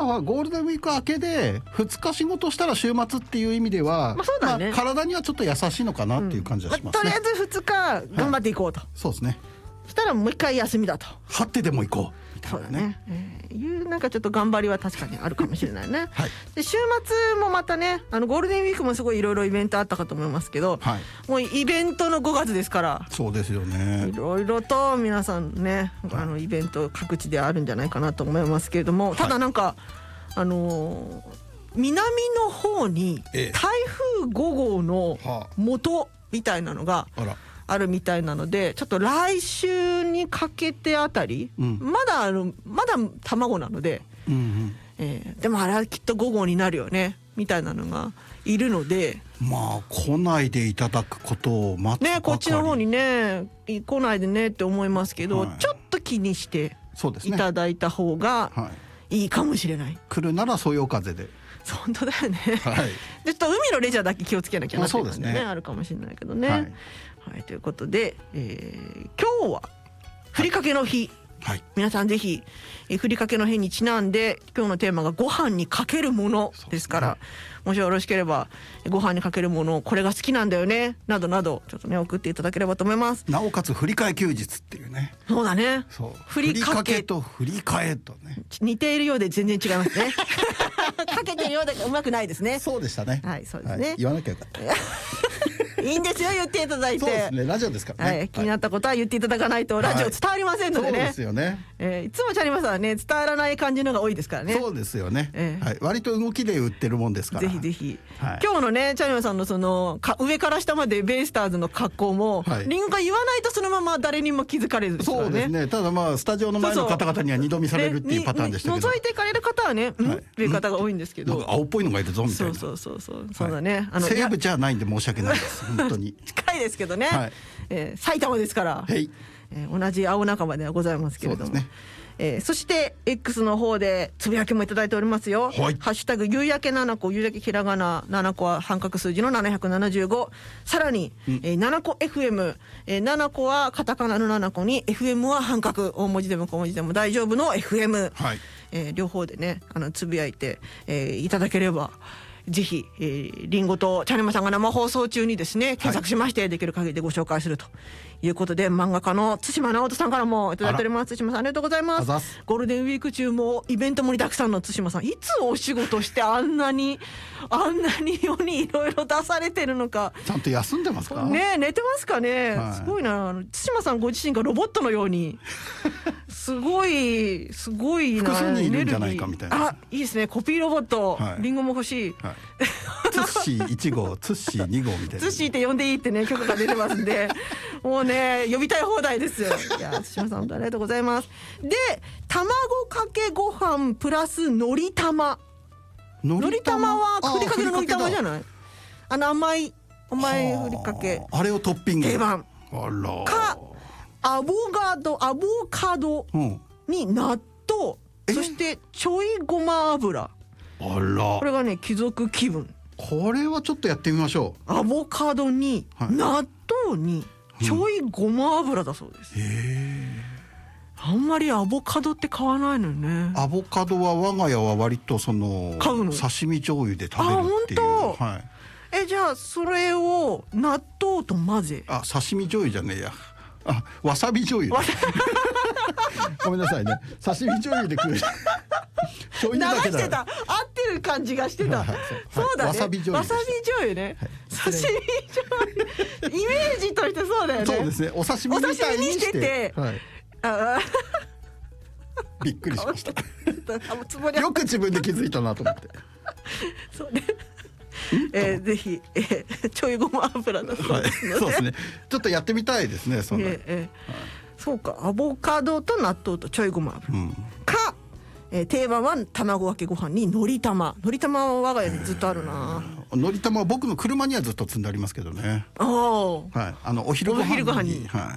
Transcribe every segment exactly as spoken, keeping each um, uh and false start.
はゴールデンウィーク明けでふつか仕事したら週末っていう意味では、 まあそうだね、 まあ、体にはちょっと優しいのかなっていう感じはしますね、 うんまあ、とりあえずふつか頑張っていこうと、 はい、そうですね。 そしたらもう一回休みだと、 張ってでも行こうみたいなね。 そうだね、えー、いうなんかちょっと頑張りは確かにあるかもしれないね、 はい、 で週末もまたね、あのゴールデンウィークもすごいいろいろイベントあったかと思いますけど、はい、もうイベントのごがつですから。 そうですよね。いろいろと皆さんね、あのイベント各地であるんじゃないかなと思いますけれども、ただなんか、はい、あのー、南の方に台風ご号の元みたいなのが、ええ、あらあるみたいなので、ちょっと来週にかけてあたり、うん、まだあのまだ卵なので、うんうんえー、でもあれはきっとご号になるよねみたいなのがいるので、 まあ来ないでいただくことを待つばかりね、こっちの方にね来ないでねって思いますけど、はい、ちょっと気にしていただいた方がいいかもしれない、はい、 来るならそよ風で。 本当だよね、はい、でちょっと海のレジャーだけ気をつけなきゃなっていう感じ、ね、ね、あるかもしれないけどね、はいはい、ということで、えー、今日はふりかけの日、はい、皆さんぜひ、えー、ふりかけの日にちなんで今日のテーマがご飯にかけるものですから、ね、もしよろしければご飯にかけるものこれが好きなんだよねなどなどちょっとね送っていただければと思います。 なおかつふりかえ休日っていうね。 そうだね、 そうふりかけとふりかえとね似ているようで全然違いますねかけてるようでうまくないですね。 そうでしたね。 はい、そうですね、はい、 言わなきゃよかったいいんですよ、言っていただいて。 そうですね、ラジオですからね、 はい、気になったことは言っていただかないとラジオ伝わりませんのでね、はい、 そうですよね、 えー、いつもチャリマさんはね伝わらない感じのが多いですからね。 そうですよね、えーはい、割と動きで売ってるもんですから、 ぜひぜひ、はい、今日のねチャリマさんのそのか上から下までベイスターズの格好も、はい、リンゴが言わないとそのまま誰にも気づかれずですからね。 そうですね、ただまあスタジオの前の方々には二度見されるっていうパターンでしたけど、 覗いていかれる方はね、うん、っていう方が多いんですけど、 なんか青っぽいのがいるぞみたいな。 そうそうそうそう、そうだね、あの西部じゃないんで申し訳ないです本当に近いですけどね、はい、えー、埼玉ですから、はいえー、同じ青仲間ではございますけれども、そうですね、えー、そして X の方でつぶやきもいただいておりますよ、はい、ハッシュタグ夕焼けななこ、夕焼けひらがな、ななこは半角数字のななひゃくななじゅうご、さらに、うんえー、ななこ エフエム、えー、ななこはカタカナのななこに エフエム は半角、大文字でも小文字でも大丈夫の エフエム、はいえー、両方でねあのつぶやいて、えー、いただければぜひ、えー、リンゴとチャネマさんが生放送中にですね検索しまして、はい、できる限りでご紹介するということで、漫画家の対馬直人さんからもいただいております。対馬さんありがとうございます。ゴールデンウィーク中もイベント盛りだくさんの対馬さん、いつお仕事してあんなにあんなに世にいろいろ出されてるのか。 ちゃんと休んでますかね。寝てますかね、はい、すごいな。対馬さんご自身がロボットのようにすごいすごいな、 複数人いるんじゃないかみたいな。 あ、いいですね、コピーロボット、はい、リンゴも欲しい、はいツッシーいち号、ツッシーに号みたいな。 ツッシーって呼んでいいってね許可が出てますんでもうね呼びたい放題ですよ。いや対馬さん本当ありがとうございます。で卵かけご飯プラスのり玉。のり玉はふりかけののり玉じゃない？あの甘い甘いふりかけ、 あれをトッピング定番あらかアボカドアボカドに納豆、うん、そしてちょいごま油。 あらこれがね貴族気分。 これはちょっとやってみましょう。アボカドに、はい、納豆にちょいごま油だそうです、うん、へえ。あんまりアボカドって買わないのよね。 アボカドは我が家は割とその買うの刺身醤油で食べるっていう。 あ、本当、 はい、 えじゃあそれを納豆と混ぜ、 あ刺身醤油じゃねえや、あわさび醤油ごめんなさいね、刺身醤油で食う流してた、合ってる感じがしてた。そうだね、わさび醤油ね、刺身醤油イメージとしてそうだよね。 そうですね、お刺身みたいにしてて、びっくりしましたよく自分で気づいたなと思ってそうねえー、ぜひ、えー、ちょいごま油だそうですので、 そうですね、ちょっとやってみたいですね。そんな、えーえーはい、 そうか、アボカドと納豆とちょいごま油、うん、か、えー、定番は卵かけご飯にのり玉。のり玉は我が家にずっとあるな。 のり玉は僕の車にはずっと積んでありますけどね。あ、はい、あのお昼ご飯に、お昼ご飯に、はい、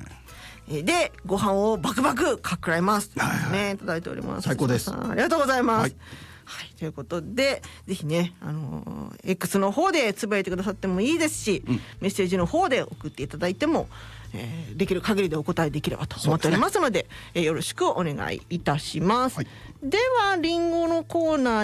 でご飯をバクバクかっくらいますね、はいはい、いただいております。 最高です。 ありがとうございます、はいはい、ということでぜひね、あのー、X の方でつぶやいてくださってもいいですし、うん、メッセージの方で送っていただいても、えー、できる限りでお答えできればと思っておりますので、で、ねえー、よろしくお願いいたします、はい、ではリンゴのコーナー